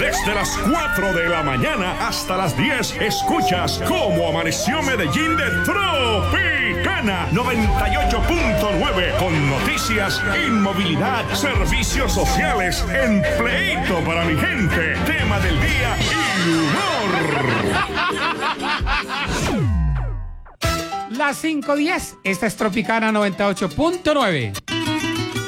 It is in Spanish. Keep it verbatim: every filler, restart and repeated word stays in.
Desde las cuatro de la mañana hasta las diez, escuchas Cómo Amaneció Medellín de Tropicana noventa y ocho punto nueve, con noticias, inmovilidad, servicios sociales, empleito para mi gente, tema del día y humor. Las cinco diez, esta es Tropicana noventa y ocho punto nueve.